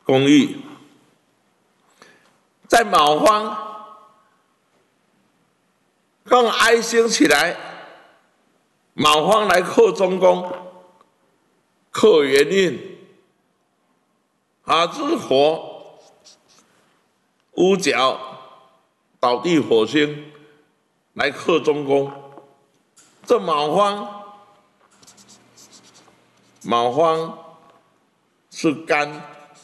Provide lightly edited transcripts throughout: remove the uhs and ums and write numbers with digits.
公寓，在卯方更哀兴起来，卯方来克中宫，克元运，这是火屋角倒地火星来克中宫，这卯方是肝，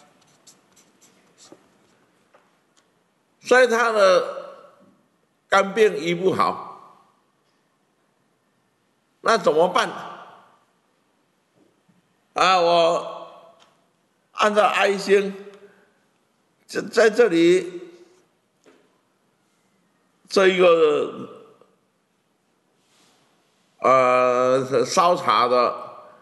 所以他的肝病医不好，那怎么办？我按照哀星，在这里这一个烧茶的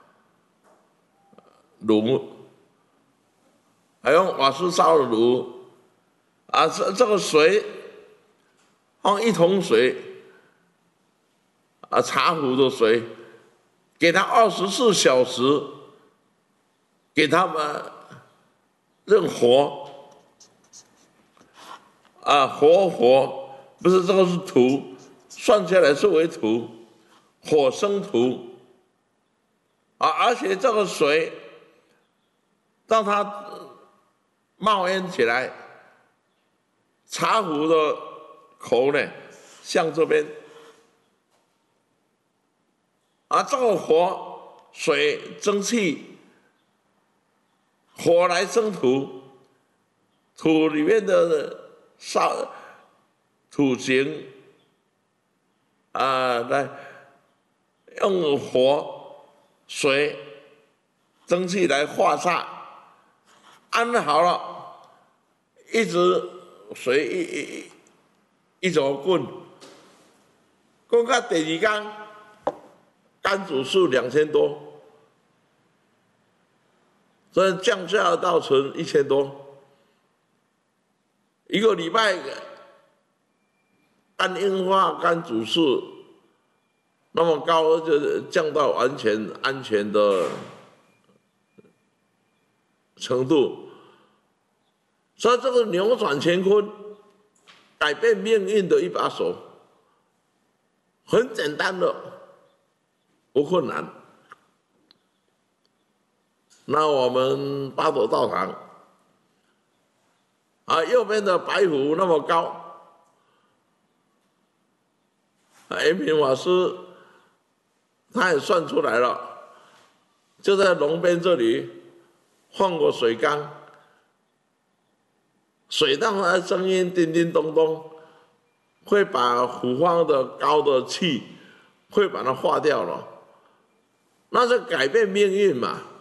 炉，还用瓦斯烧的炉，这个水放1桶水，茶壶的水，给他24小时，给他们任活，活不是这个是土，算下来是为土，火生土，而且这个水让它冒烟起来，茶壶的口呢向这边，这个火水蒸气，火来生土，土里面的土形来用火水蒸汽来化煞，安好了，一直水一走滚到第2天，肝指数2000多，所以降下到存1000多，一个礼拜肝硬化、肝指数那么高，就降到完全安全的程度，所以这个扭转乾坤、改变命运的一把手，很简单的，不困难。那我们八斗道场右边的白虎那么高，延平法师他也算出来了，就在龙边这里放个水缸，水让它的声音叮叮咚咚，会把虎方的高的气会把它化掉了，那是改变命运嘛。